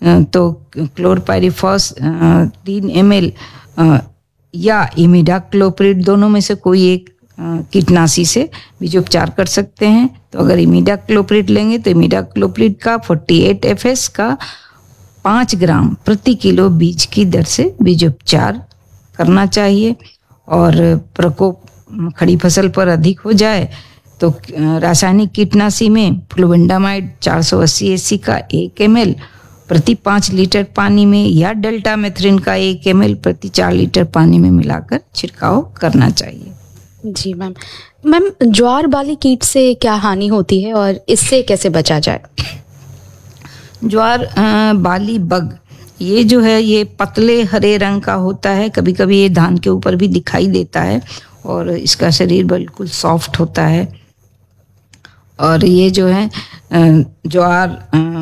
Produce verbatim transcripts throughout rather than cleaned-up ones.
तो क्लोरपाइरिफॉस तीन M L या इमिडाक्लोप्रिड दोनों में से कोई एक कीटनाशी से बीजोपचार कर सकते हैं। तो अगर इमिडाक्लोप्रिड लेंगे तो इमिडाक्लोप्रिड का अड़तालीस एफ एस का पाँच ग्राम प्रति किलो बीज की दर से बीजोपचार करना चाहिए। और प्रकोप खड़ी फसल पर अधिक हो जाए तो रासायनिक कीटनाशी में फ्लुवेंडामाइड चार सौ अस्सी एसी का एक एम एल प्रति पाँच लीटर पानी में या डेल्टामेथ्रिन का एक एम एल प्रति चार लीटर पानी में मिलाकर छिड़काव करना चाहिए। जी मैम। मैम, ज्वार बाली कीट से क्या हानि होती है और इससे कैसे बचा जाए? ज्वार बाली बग ये जो है ये पतले हरे रंग का होता है। कभी कभी ये धान के ऊपर भी दिखाई देता है और इसका शरीर बिल्कुल सॉफ्ट होता है। और ये जो है ज्वार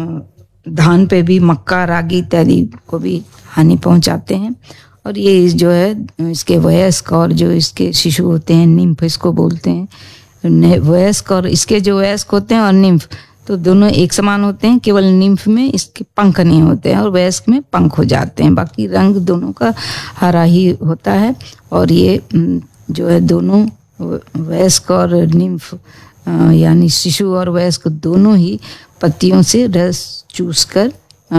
धान पे भी, मक्का, रागी इत्यादि को भी हानि पहुंचाते हैं। और ये जो है इसके वयस्क और जो इसके शिशु होते हैं, निम्फ इसको बोलते हैं। वयस्क और इसके जो वयस्क होते हैं और निम्फ तो दोनों एक समान होते हैं, केवल निम्फ में इसके पंख नहीं होते हैं और वयस्क में पंख हो जाते हैं। बाकी रंग दोनों का हरा ही होता है। और ये जो है दोनों वयस्क और निम्फ यानी शिशु और वयस्क दोनों ही पत्तियों से रस चूसकर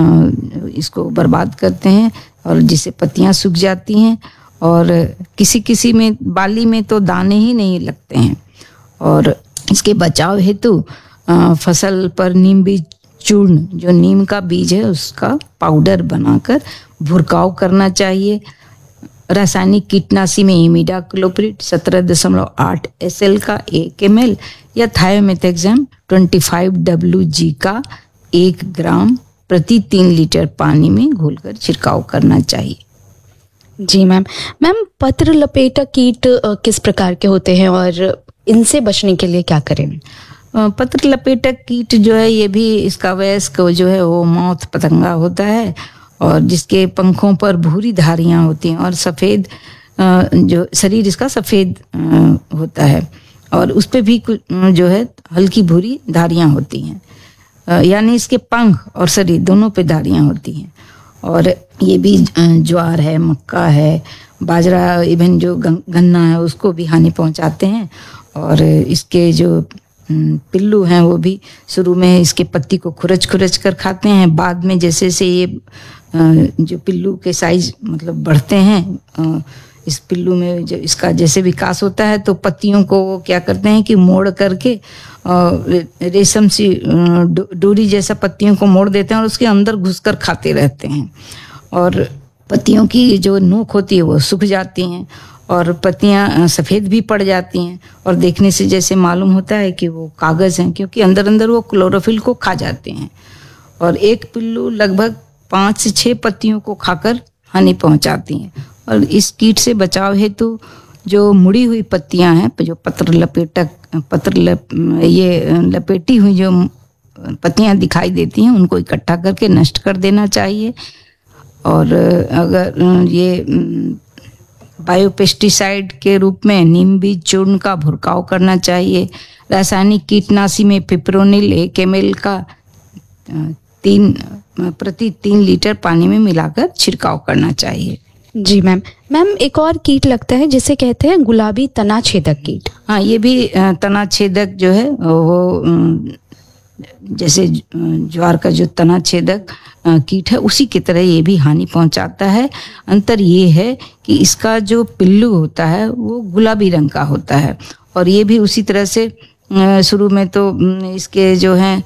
इसको बर्बाद करते हैं और जिससे पत्तियां सूख जाती हैं। और किसी किसी में बाली में तो दाने ही नहीं लगते हैं। और इसके बचाव हेतु फसल पर नीम बीज चूर्ण, जो नीम का बीज है उसका पाउडर बनाकर भुरकाव करना चाहिए। रासायनिक कीटनाशी में इमिडाक्लोप्रिड सत्रह दशमलव आठ एस एल का एक एम एल या थायोमेथेक्सम पच्चीस डब्ल्यू जी का एक ग्राम प्रति तीन लीटर पानी में घोलकर छिड़काव करना चाहिए। जी मैम। मैम, पत्र लपेटक कीट किस प्रकार के होते हैं और इनसे बचने के लिए क्या करें? पत्र लपेटक कीट जो है ये भी, इसका वयस्क जो है वो मौत पतंगा होता है और जिसके पंखों पर भूरी धारियां होती हैं और सफ़ेद जो शरीर इसका सफ़ेद होता है और उस पे भी कुछ जो है हल्की भूरी धारियां होती हैं। यानी इसके पंख और शरीर दोनों पे धारियां होती हैं। और ये भी ज्वार है, मक्का है, बाजरा, इवन जो गन्ना है उसको भी हानि पहुंचाते हैं। और इसके जो पिल्लू हैं वो भी शुरू में इसके पत्ती को खुरच खुरच कर खाते हैं। बाद में जैसे जैसे ये जो पिल्लू के साइज मतलब बढ़ते हैं, इस पिल्लू में जब इसका जैसे विकास होता है तो पत्तियों को वो क्या करते हैं कि मोड़ करके रेशम सी डोरी जैसा पत्तियों को मोड़ देते हैं और उसके अंदर घुसकर खाते रहते हैं। और पत्तियों की जो नोक होती है वो सूख जाती हैं और पत्तियां सफ़ेद भी पड़ जाती हैं और देखने से जैसे मालूम होता है कि वो कागज़ हैं, क्योंकि अंदर अंदर वो क्लोरोफिल को खा जाते हैं। और एक पिल्लू लगभग पाँच से छः पत्तियों को खाकर हानि पहुंचाती हैं। और इस कीट से बचाव हेतु जो मुड़ी हुई पत्तियां हैं, जो पत्र लपेटक पत्र लप, ये लपेटी हुई जो पत्तियां दिखाई देती हैं उनको इकट्ठा करके नष्ट कर देना चाहिए। और अगर ये बायोपेस्टिसाइड के रूप में नीम बीज चूर्ण का भुरकाव करना चाहिए। रासायनिक कीटनाशी में पिप्रोनिल एक एम एल का तीन प्रति तीन लीटर पानी में मिलाकर छिड़काव करना चाहिए। जी मैम। मैम, एक और कीट लगता है जिसे कहते हैं गुलाबी तना छेदक कीट। हाँ, ये भी तना छेदक जो है वो जैसे ज्वार का जो तना छेदक कीट है उसी की तरह ये भी हानि पहुंचाता है। अंतर ये है कि इसका जो पिल्लू होता है वो गुलाबी रंग का होता है और ये भी उसी तरह से शुरू में तो इसके जो हैं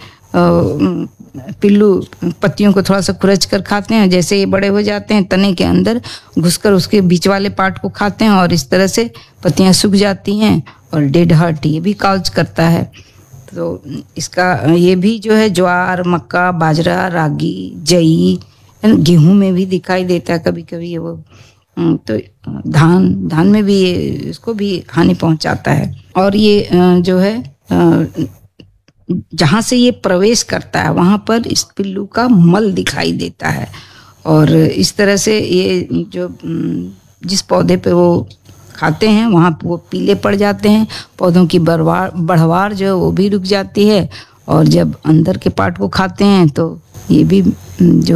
पिल्लू पत्तियों को थोड़ा सा खुरच कर खाते हैं। जैसे ये बड़े हो जाते हैं तने के अंदर घुसकर उसके बीच वाले पार्ट को खाते हैं और इस तरह से पत्तियां सूख जाती हैं। और डेड हार्ट ये भी काउज करता है। तो इसका ये भी जो है ज्वार, मक्का, बाजरा, रागी, जई, गेहूं में भी दिखाई देता है कभी कभी वो। तो धान धान में भी ये इसको भी हानि पहुंचाता है। और ये जो है जहाँ से ये प्रवेश करता है वहाँ पर इस पिल्लू का मल दिखाई देता है। और इस तरह से ये जो जिस पौधे पे वो खाते हैं वहाँ वो पीले पड़ जाते हैं, पौधों की बढ़वार बढ़वार जो है वो भी रुक जाती है। और जब अंदर के पार्ट को खाते हैं तो ये भी जो